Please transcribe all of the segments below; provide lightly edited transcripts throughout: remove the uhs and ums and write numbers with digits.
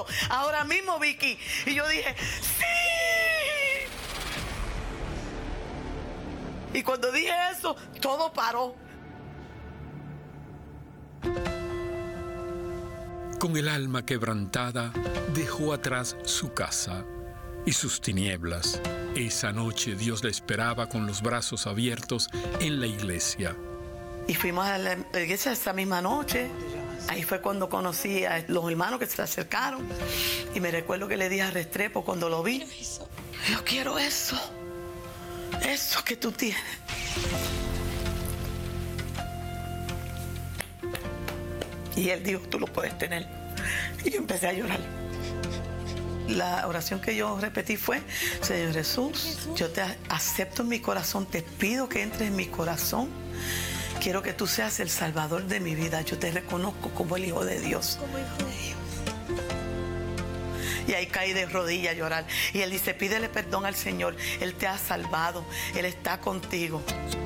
Cristo ahora mismo, Vicky. Y yo dije, ¡sí! Y cuando dije eso, todo paró. Con el alma quebrantada, dejó atrás su casa y sus tinieblas. Esa noche Dios la esperaba con los brazos abiertos en la iglesia. Y fuimos a la iglesia esa misma noche. Ahí fue cuando conocí a los hermanos que se acercaron. Y me recuerdo que le dije a Restrepo cuando lo vi, yo quiero eso. Eso que tú tienes. Y él dijo, tú lo puedes tener. Y yo empecé a llorar. La oración que yo repetí fue, Señor Jesús, yo te acepto en mi corazón, te pido que entres en mi corazón. Quiero que tú seas el salvador de mi vida. Yo te reconozco como el Hijo de Dios. Como Hijo de Dios. Y ahí caí de rodillas a llorar. Y él dice, pídele perdón al Señor. Él te ha salvado. Él está contigo.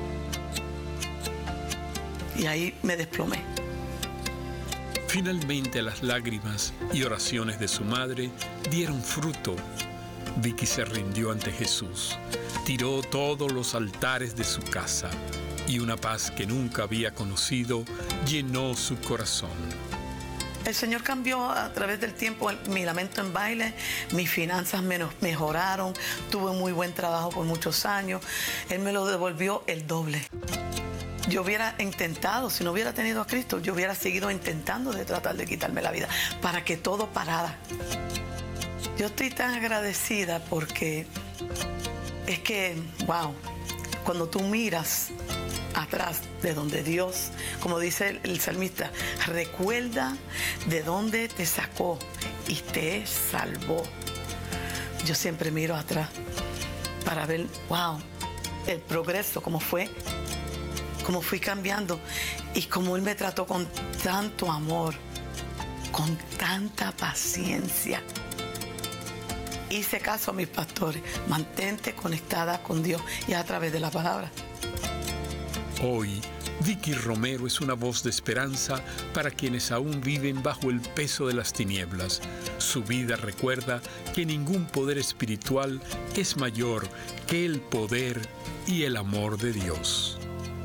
Y ahí me desplomé. Finalmente las lágrimas y oraciones de su madre dieron fruto. Vicky se rindió ante Jesús. Tiró todos los altares de su casa. Y una paz que nunca había conocido llenó su corazón. El Señor cambió a través del tiempo mi lamento en baile, mis finanzas mejoraron, tuve un muy buen trabajo por muchos años. Él me lo devolvió el doble. Yo hubiera intentado, si no hubiera tenido a Cristo, yo hubiera seguido intentando de tratar de quitarme la vida para que todo parara. Yo estoy tan agradecida porque es que, wow, cuando tú miras atrás de donde Dios, como dice el salmista, recuerda de dónde te sacó y te salvó. Yo siempre miro atrás para ver, wow, el progreso, cómo fue, cómo fui cambiando y cómo Él me trató con tanto amor, con tanta paciencia. Hice caso a mis pastores, mantente conectada con Dios y a través de la palabra. Hoy, Vicky Romero es una voz de esperanza para quienes aún viven bajo el peso de las tinieblas. Su vida recuerda que ningún poder espiritual es mayor que el poder y el amor de Dios.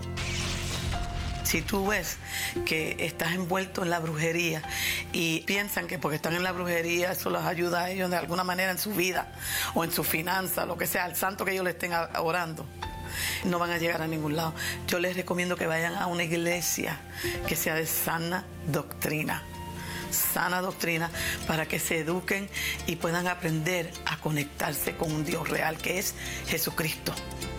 Si tú ves que estás envuelto en la brujería y piensan que porque están en la brujería eso les ayuda a ellos de alguna manera en su vida o en su finanza, lo que sea, al santo que ellos le estén orando, no van a llegar a ningún lado. Yo les recomiendo que vayan a una iglesia que sea de sana doctrina para que se eduquen y puedan aprender a conectarse con un Dios real que es Jesucristo.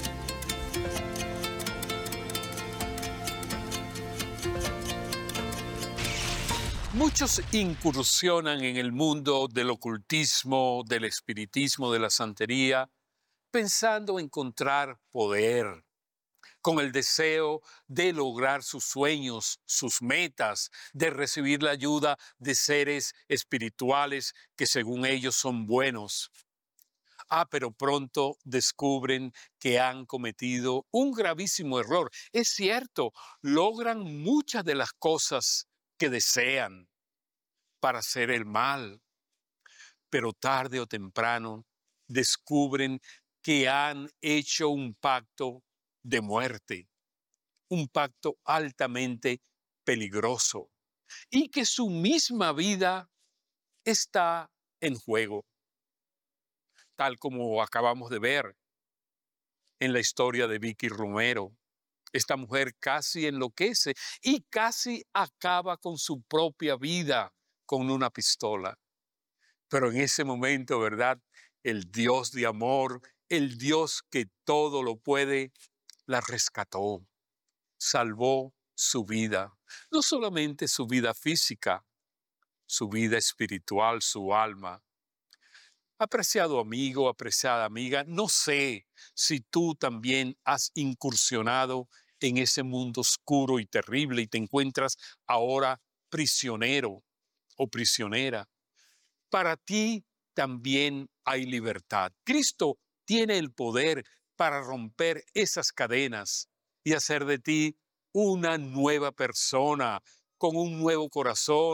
Muchos incursionan en el mundo del ocultismo, del espiritismo, de la santería, pensando encontrar poder, con el deseo de lograr sus sueños, sus metas, de recibir la ayuda de seres espirituales que según ellos son buenos. Pero pronto descubren que han cometido un gravísimo error. Es cierto, logran muchas de las cosas que desean para hacer el mal, pero tarde o temprano descubren que han hecho un pacto de muerte, un pacto altamente peligroso y que su misma vida está en juego, tal como acabamos de ver en la historia de Vicky Romero. Esta mujer casi enloquece y casi acaba con su propia vida con una pistola. Pero en ese momento, ¿verdad? El Dios de amor, el Dios que todo lo puede, la rescató, salvó su vida. No solamente su vida física, su vida espiritual, su alma. Apreciado amigo, apreciada amiga, no sé si tú también has incursionado en ese mundo oscuro y terrible y te encuentras ahora prisionero o prisionera. Para ti también hay libertad. Cristo tiene el poder para romper esas cadenas y hacer de ti una nueva persona, con un nuevo corazón,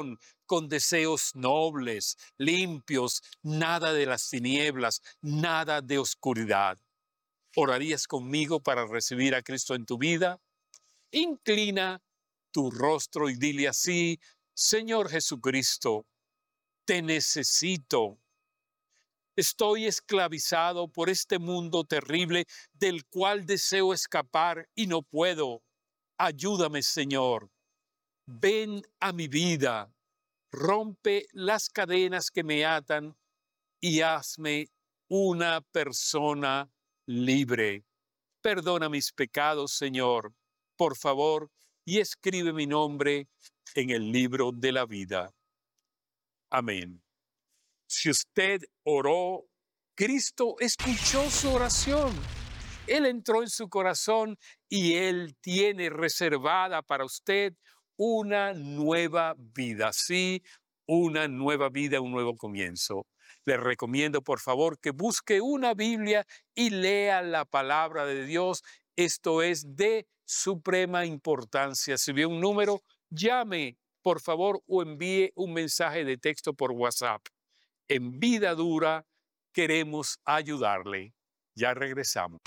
con deseos nobles, limpios, nada de las tinieblas, nada de oscuridad. ¿Orarías conmigo para recibir a Cristo en tu vida? Inclina tu rostro y dile así: Señor Jesucristo, te necesito. Estoy esclavizado por este mundo terrible del cual deseo escapar y no puedo. Ayúdame, Señor. Ven a mi vida, rompe las cadenas que me atan y hazme una persona libre. Perdona mis pecados, Señor, por favor, y escribe mi nombre en el libro de la vida. Amén. Si usted oró, Cristo escuchó su oración. Él entró en su corazón y Él tiene reservada para usted una nueva vida. Sí, una nueva vida, un nuevo comienzo. Le recomiendo, por favor, que busque una Biblia y lea la palabra de Dios. Esto es de suprema importancia. Si ve un número, llame, por favor, o envíe un mensaje de texto por WhatsApp. En Vida Dura queremos ayudarle. Ya regresamos.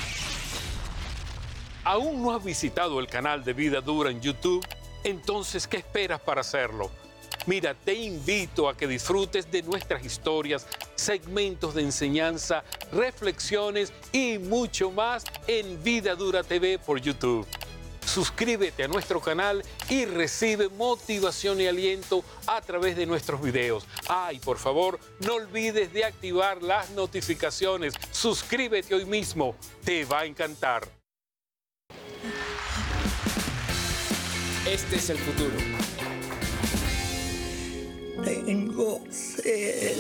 ¿Aún no has visitado el canal de Vida Dura en YouTube? Entonces, ¿qué esperas para hacerlo? Mira, te invito a que disfrutes de nuestras historias, segmentos de enseñanza, reflexiones y mucho más en Vida Dura TV por YouTube. Suscríbete a nuestro canal y recibe motivación y aliento a través de nuestros videos. Y por favor, no olvides de activar las notificaciones. Suscríbete hoy mismo, te va a encantar. Este es el futuro. Tengo sed.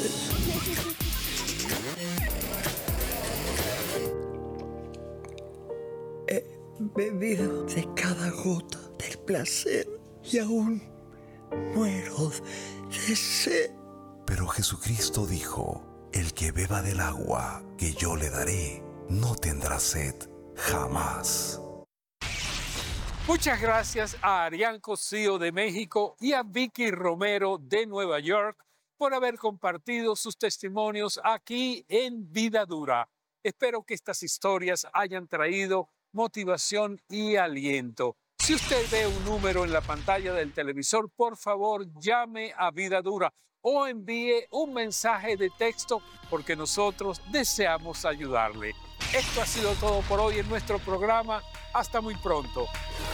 He bebido de cada gota del placer y aún muero de sed. Pero Jesucristo dijo: el que beba del agua que yo le daré no tendrá sed jamás. Muchas gracias a Arián Cosío de México y a Vicky Romero de Nueva York por haber compartido sus testimonios aquí en Vida Dura. Espero que estas historias hayan traído motivación y aliento. Si usted ve un número en la pantalla del televisor, por favor llame a Vida Dura o envíe un mensaje de texto porque nosotros deseamos ayudarle. Esto ha sido todo por hoy en nuestro programa. Hasta muy pronto.